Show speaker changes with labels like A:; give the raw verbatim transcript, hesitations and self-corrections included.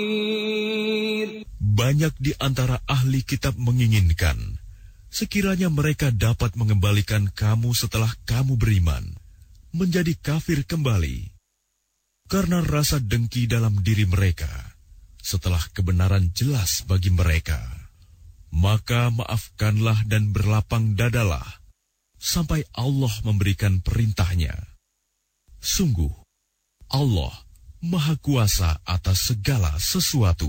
A: Banyak di antara ahli kitab menginginkan, sekiranya mereka dapat mengembalikan kamu setelah kamu beriman, menjadi kafir kembali. Karena rasa dengki dalam diri mereka, setelah kebenaran jelas bagi mereka. Maka maafkanlah dan berlapang dadalah, sampai Allah memberikan perintahnya. Sungguh, Allah Maha Kuasa atas segala sesuatu.